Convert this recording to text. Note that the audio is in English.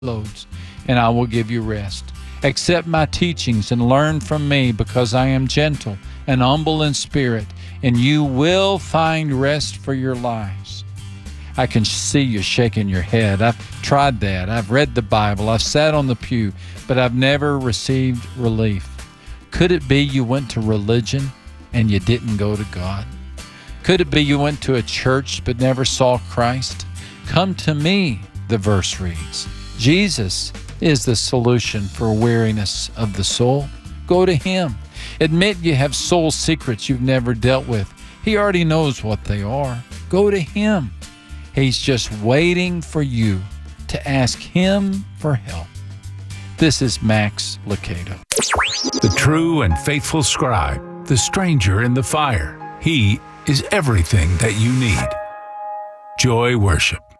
loads, and I will give you rest. Accept my teachings and learn from me, because I am gentle and humble in spirit, and you will find rest for your lives. I can see you shaking your head. I've tried that. I've read the Bible. I've sat on the pew, but I've never received relief. Could it be you went to religion and you didn't go to God? Could it be you went to a church but never saw Christ? Come to me, the verse reads. Jesus is the solution for weariness of the soul. Go to Him. Admit you have soul secrets you've never dealt with. He already knows what they are. Go to Him. He's just waiting for you to ask Him for help. This is Max Lucado. The true and faithful scribe, the stranger in the fire. He is everything that you need. Joy Worship.